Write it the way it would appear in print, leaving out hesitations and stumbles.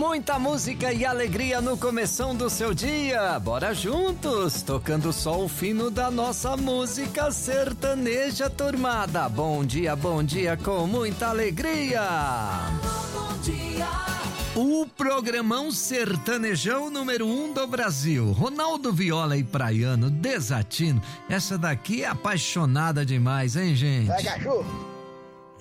muita música e alegria no começão do seu dia. Bora juntos, tocando só o fino da nossa música sertaneja, turmada. Bom dia com muita alegria. Bom dia. O programão sertanejão número 1 do Brasil. Ronaldo Viola e Praiano, Desatino. Essa daqui é apaixonada demais, hein, gente? Vai, cachorro!